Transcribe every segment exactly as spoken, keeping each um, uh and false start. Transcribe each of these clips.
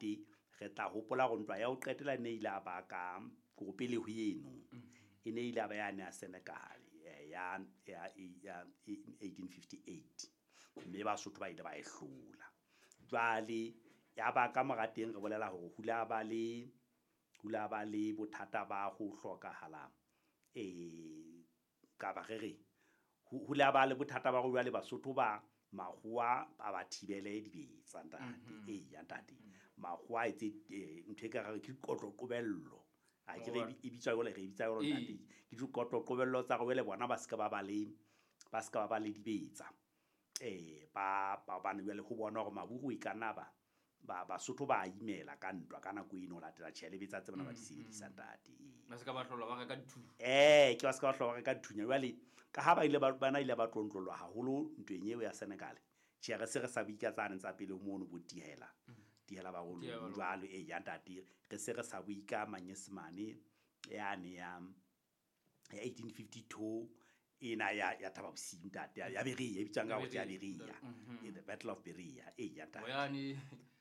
ntate re tla hopola go ntwa ya o qetela ne ile ba ka go pele ho eno e ne ile ba yane ya Senegal ya ya ya eighteen fifty-eight mme ba Sotho ba ile ba e hlola jwale ya ba ka morateng re bolela hore hula ba le hula ba le bothata ba go hlokahala eh ka ba re hula ba le bothata ba go jwale Basotho ba magua ba ba thibele dibetsa ntate eh ya ntate magua etse ntwe ka re ke kotlo qobello a ke re e bitswa go le re bitsa go ntate ke di kotlo qobello tsa go le bona ba ska ba ba le ba ska ba ba le dibetsa eh ba ba ba ne le go bona gore maburu e kana ba ba Basotho ba imela ka ntwa kana go ino latela tshele betsa tse bona ba di sebedisa ntate ba se ka ba hlola ba ka dithunya eh ke ba se ka ba hlola ba ka dithunya jwale ka ha ba ile ba bana ile ba tlontlolwa haholo ntwenyewe ya Senegal tshia re se re sa bika tsane tsa pele mo no botihela tihela ba go jwalo e ya ntate re se re sa buika manyesemane yane ya eighteen fifty-two ina ya ya Thaba Bosiu ntate ya Beria e bitsang ka go ya Beria in the Battle of Beria e ya ntate yani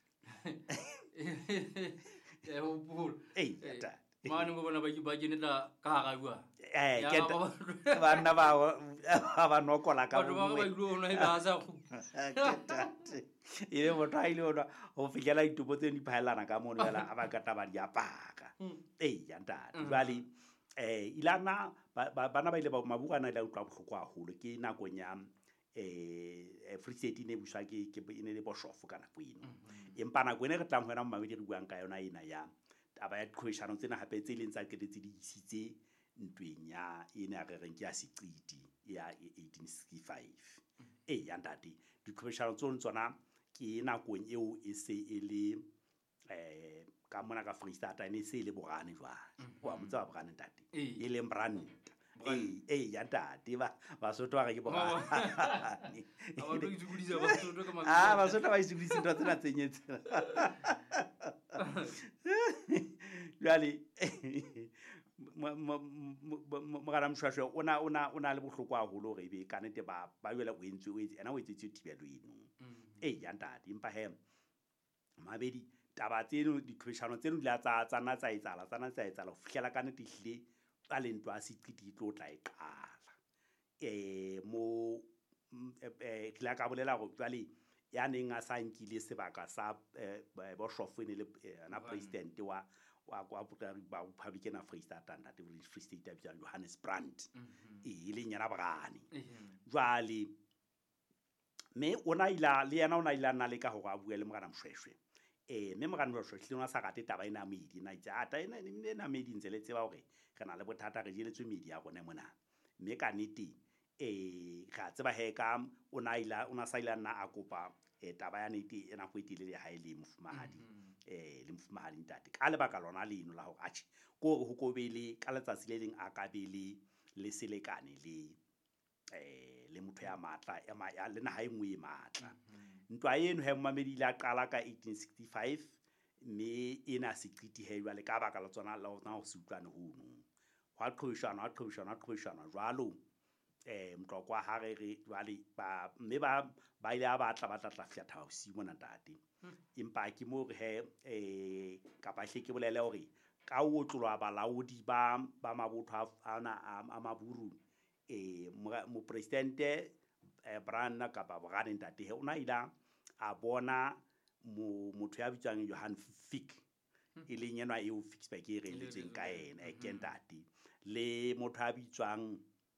e ho bul e ya ntate mane go bona ba ba kenela ka ga bua eh ke bana ba ba nokola ka ba ba ba lo na ila sa go ile motho a ile ona ho fikela ditubo tse di phaelana ka mono yala a ba ka taba di apaka eh ya ntate jwale eh ilana bana ba ile ba mabukana ile utlwa bohloko haholo ke nakong ya eh Free State ne buswa ke ke ine le boshofo kana puino empa na go ne re tlang hona mmabedi re buang ka yona ina ya taba ya question tsena hape tse leng tsa ketetse di isitse ntweng ya ene a re reng ke ya Seqiti ya eighteen sixty-five eh ya ntate di question tsona tsona ke nakong eo e se e le eh ka mona ka Free State ene se le borane jwale wa motsa ba borane ntate e le brand eh eh ya ntate ba Basotho ba ke borane aba do itshudisa ba Basotho ka ah Basotho ba itshudisa ntwa tsena tsenyetse jwale mogala mshwashwe ona ona ona le bohloko haholo re be kanete ba ba yela go entswe o etse ena o etse thibelo eno eh ya ntate impa he mabedi taba tseno di question tseno di la tsa tsana tsa etsala tsana tsa etsala go fihlela kanete hlile a le ntwa Seqiti tlo tla e qala eh mo eh ke la ka bolela go jwale ya neng a sa nkile sebaka sa boshofo ne le na president wa wa kwa ba Republican of Free State ntate le Free State ya Johannes Brandt e le nyana bogane jwale me ona ila le yana ona ila nna le ka go ga bua le mogana mshweshwe eh me mogana mshweshwe hlona sa gate taba ina medi na itsa ata ina ina medi ntse le tseba gore re na le bothata re jeletswe media gone mona me ka nete eh ga tseba he ka ona ila ona sa ila nna a kopa e taba ya nete ena go itile le ha ile mfumahadi eh le mfumahadi ntate ka le baka lona le ino la go achi ko go go bele ka letsatsi le leng a ka bele le selekane le eh le motho ya matla ya le na ha engwe matla ntwa eno he mmamedi la qala ka eighteen sixty-five me ena Seqiti he jwale ka baka la tsona la ona go se utlwane hono wa qhoshana wa qhoshana wa qhoshana jwalo eh mtlokwa ha re re jwale ba mme ba ba ile a batla ba tla tla fya Thaba Bosiu mona ntate empa ke mo re he eh ka ba hle ke bolele hore ka o tlolwa balaodi ba ba mabotho ana a maburu eh mo presidente eh Brana ka ba bogane ntate he ona ila a bona mo motho ya bitswang Johan Fick e le nyenwa e o fix ba ke re letseng ka ena e kentate le motho a bitswang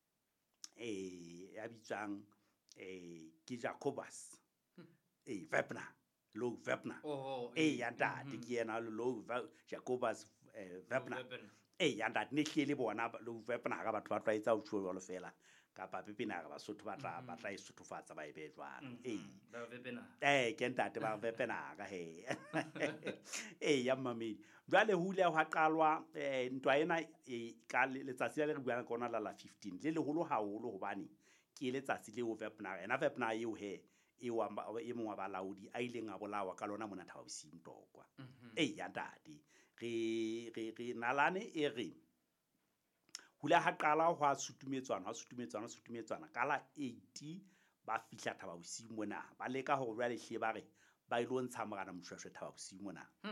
eh ya bitswang eh ke Jacobus eh Webner lo Webner eh ya ntate ke yena lo Jacobus Webner eh ya ntate ne hlele bona lo Webner ga batho ba tlaetsa o tsholo lo fela ka pa pepina ga Basotho ba tla ba tla e sothofatsa ba e be jwana eh ba Webner eh ke ntate ba Webner ga he eh ya mamedi jwale hule ha qalwa eh ntwa ena e ka letsatsi le re buang ka ona la fifteen le le holo haholo hobane ke letsatsi le o Webner ena Webner eo he e wa e mongwa ba laudi a ileng a bolawa ka lona mona Thaba Bosiu mtokwa eh ya ntate re re re nalane e re hula ha qala ho a sutumetswana ha sutumetswana sutumetswana kala eighty ba fihla Thaba Bosiu mona ba leka ho jwa le hle ba re ba ile ho ntsha mogana mshweshwe Thaba Bosiu mona